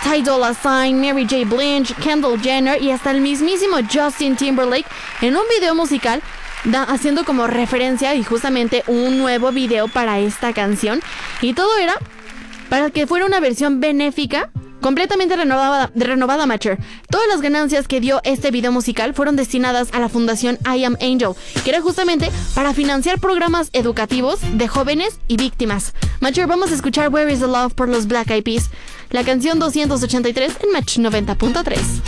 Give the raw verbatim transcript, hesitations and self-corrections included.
Ty Dolla Sign, Mary J. Blige, Kendall Jenner y hasta el mismísimo Justin Timberlake en un video musical da, haciendo como referencia y justamente un nuevo video para esta canción. Y todo era para que fuera una versión benéfica completamente renovada, renovada Macher. Todas las ganancias que dio este video musical fueron destinadas a la fundación I Am Angel, que era justamente para financiar programas educativos de jóvenes y víctimas. Macher, vamos a escuchar Where is the Love por los Black Eyed Peas, la canción doscientos ochenta y tres en Match noventa punto tres.